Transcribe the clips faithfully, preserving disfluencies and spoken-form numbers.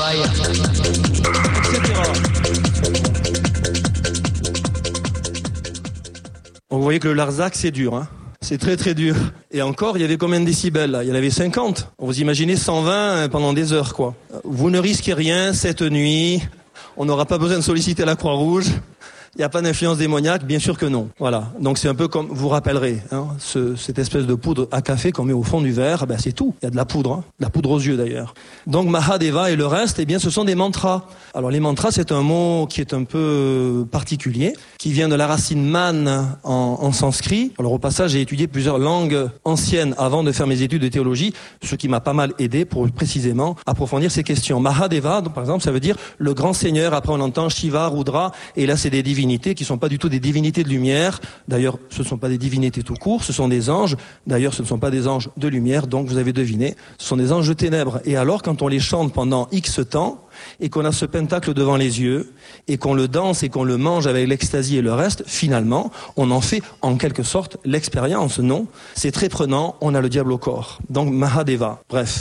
travail, et cetera. Vous voyez que le Larzac, c'est dur, hein. C'est très très dur. Et encore, il y avait combien de décibels là ? Il y en avait cinquante. Vous imaginez cent vingt pendant des heures, quoi. Vous ne risquez rien cette nuit. On n'aura pas besoin de solliciter la Croix-Rouge. Il n'y a pas d'influence démoniaque, bien sûr que non. Voilà. Donc c'est un peu comme, vous rappellerez, hein, ce, cette espèce de poudre à café qu'on met au fond du verre, ben c'est tout. Il y a de la poudre, hein, de la poudre aux yeux d'ailleurs. Donc Mahadeva et le reste, eh bien ce sont des mantras. Alors les mantras, c'est un mot qui est un peu particulier, qui vient de la racine man en, en sanskrit. Alors au passage, j'ai étudié plusieurs langues anciennes avant de faire mes études de théologie, ce qui m'a pas mal aidé pour précisément approfondir ces questions. Mahadeva, donc, par exemple, ça veut dire le grand seigneur. Après on entend Shiva, Rudra, et là c'est des divinités qui ne sont pas du tout des divinités de lumière. D'ailleurs, ce ne sont pas des divinités tout court, ce sont des anges. D'ailleurs, ce ne sont pas des anges de lumière, donc vous avez deviné, ce sont des anges de ténèbres. Et alors, quand on les chante pendant X temps, et qu'on a ce pentacle devant les yeux, et qu'on le danse et qu'on le mange avec l'extasie et le reste, finalement, on en fait en quelque sorte l'expérience, non ? C'est très prenant, on a le diable au corps. Donc, Mahadeva, bref.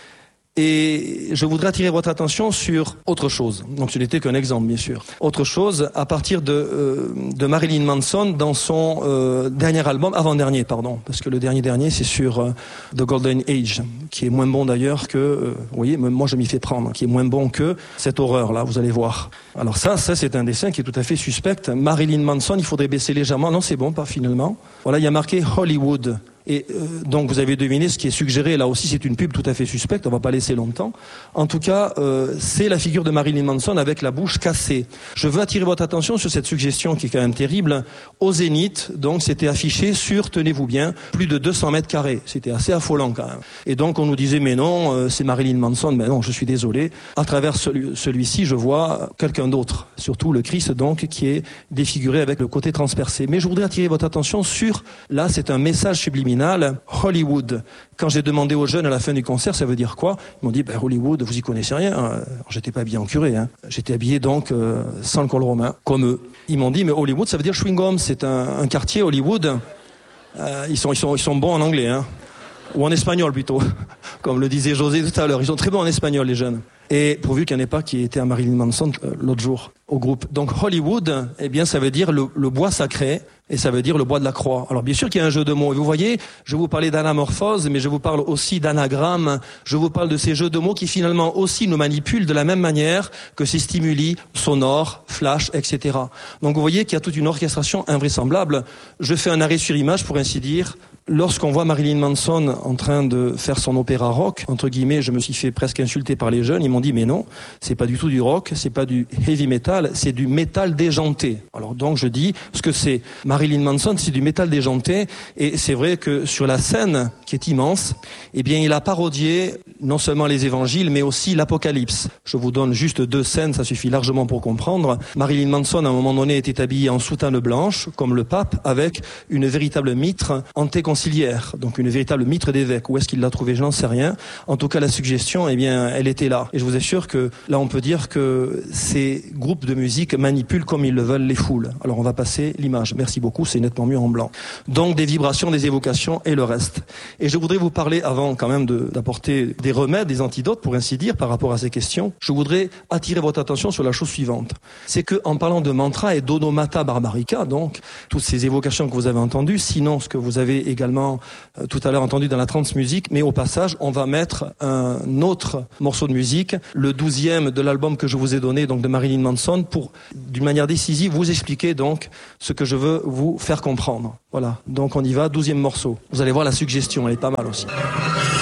Et je voudrais attirer votre attention sur autre chose. Donc ce n'était qu'un exemple, bien sûr. Autre chose, à partir de, euh, de Marilyn Manson dans son euh, dernier album, avant-dernier, pardon, parce que le dernier-dernier, c'est sur euh, The Golden Age, qui est moins bon d'ailleurs que, euh, vous voyez, moi je m'y fais prendre, qui est moins bon que cette horreur-là, vous allez voir. Alors ça, ça c'est un dessin qui est tout à fait suspect. Marilyn Manson, il faudrait baisser légèrement. Non, c'est bon, pas finalement. Voilà, il y a marqué Hollywood. Et euh, donc vous avez deviné ce qui est suggéré, là aussi c'est une pub tout à fait suspecte, on va pas laisser longtemps. En tout cas, euh, c'est la figure de Marilyn Manson avec la bouche cassée. Je veux attirer votre attention sur cette suggestion qui est quand même terrible. Au Zénith, donc c'était affiché sur, tenez-vous bien, plus de deux cents mètres carrés. C'était assez affolant quand même. Et donc on nous disait mais non, euh, c'est Marilyn Manson, mais non, je suis désolé. À travers celui, celui-ci, je vois quelqu'un d'autre, surtout le Christ donc qui est défiguré avec le côté transpercé. Mais je voudrais attirer votre attention sur, là c'est un message subliminal. Hollywood. Quand j'ai demandé aux jeunes à la fin du concert, ça veut dire quoi ? Ils m'ont dit, ben, Hollywood, vous y connaissez rien. Alors, j'étais pas habillé en curé, hein. J'étais habillé donc euh, sans le col romain, comme eux. Ils m'ont dit, mais Hollywood, ça veut dire chewing-gum. C'est un, un quartier, Hollywood. Euh, ils sont, ils sont, ils sont bons en anglais, hein. Ou en espagnol plutôt, comme le disait José tout à l'heure. Ils sont très bons en espagnol, les jeunes. Et pourvu qu'il n'y en ait pas qui était à Marilyn Manson euh, l'autre jour au groupe. Donc Hollywood, eh bien, ça veut dire le, le bois sacré et ça veut dire le bois de la croix. Alors bien sûr qu'il y a un jeu de mots. Et vous voyez, je vous parlais d'anamorphose, mais je vous parle aussi d'anagramme. Je vous parle de ces jeux de mots qui finalement aussi nous manipulent de la même manière que ces stimuli sonores, flash, et cetera. Donc vous voyez qu'il y a toute une orchestration invraisemblable. Je fais un arrêt sur image pour ainsi dire. Lorsqu'on voit Marilyn Manson en train de faire son opéra rock, entre guillemets, je me suis fait presque insulter par les jeunes, ils m'ont dit mais non, c'est pas du tout du rock, c'est pas du heavy metal, c'est du métal déjanté. Alors donc je dis ce que c'est. Marilyn Manson, c'est du métal déjanté, et c'est vrai que sur la scène, qui est immense, eh bien il a parodié non seulement les évangiles, mais aussi l'Apocalypse. Je vous donne juste deux scènes, ça suffit largement pour comprendre. Marilyn Manson, à un moment donné, était habillé en soutane blanche, comme le pape, avec une véritable mitre antéconciliaire. Donc une véritable mitre d'évêque. Où est-ce qu'il l'a trouvée? Je n'en sais rien. En tout cas, la suggestion, eh bien, elle était là. Et je vous assure que là, on peut dire que ces groupes de musique manipulent comme ils le veulent les foules. Alors, on va passer l'image. Merci beaucoup. C'est nettement mieux en blanc. Donc, des vibrations, des évocations et le reste. Et je voudrais vous parler, avant quand même de, d'apporter des remèdes, des antidotes, pour ainsi dire, par rapport à ces questions. Je voudrais attirer votre attention sur la chose suivante. C'est que, en parlant de mantra et d'onomata barbarica, donc, toutes ces évocations que vous avez entendues, sinon ce que vous avez également euh, tout à l'heure entendu dans la trance musique, mais au passage, on va mettre un autre morceau de musique, le douzième de l'album que je vous ai donné, donc de Marilyn Manson, pour, d'une manière décisive, vous expliquer donc ce que je veux vous faire comprendre. Voilà. Donc on y va, douzième morceau. Vous allez voir la suggestion, elle est pas mal aussi.